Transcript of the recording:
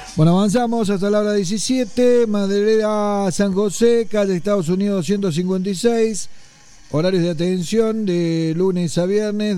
Bueno, avanzamos hasta la hora 17, Maderera San José, calle Estados Unidos 256, horarios de atención de lunes a viernes.